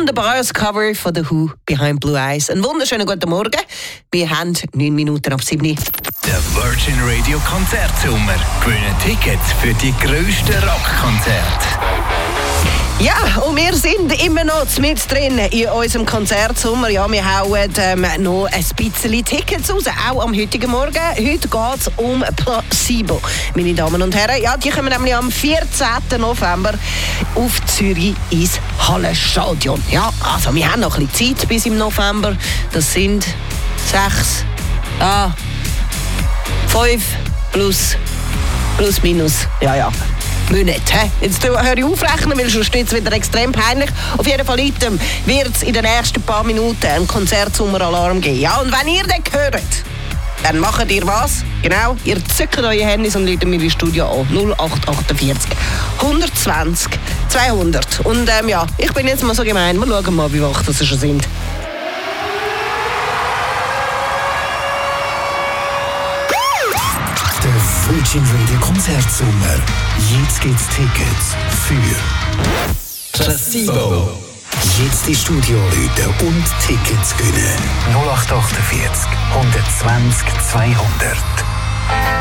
wunderbares Cover von The Who, Behind Blue Eyes. Einen wunderschönen guten Morgen. Wir haben 9 Minuten ab 7. Der Virgin Radio Konzertsommer. Gewinnen Tickets für die grössten Rockkonzerte. Ja, und wir sind immer noch mit drin in unserem Konzertsommer. Ja, wir hauen noch ein bisschen Tickets raus, auch am heutigen Morgen. Heute geht es um Placebo, meine Damen und Herren. Ja, die kommen nämlich am 14. November auf Zürich ins Hallenstadion. Ja, also wir haben noch ein bisschen Zeit bis im November. Das sind 5 plus minus. Ja. Monate. Jetzt höre ich aufrechnen, weil sonst ist es wieder extrem peinlich. Auf jeden Fall wird es in den nächsten paar Minuten einen Konzertsommeralarm geben. Ja, und wenn ihr den hört, dann macht ihr was? Genau, ihr zückt eure Handys und lädt mir ins Studio an. 0848 120 200. Und ich bin jetzt mal so gemein. Wir schauen mal, wie wach das schon sind. Virgin Radio Konzertsommer. Jetzt gibt's Tickets für Placebo. Jetzt ins Studio rufen und Tickets gewinnen. 0848 120 200.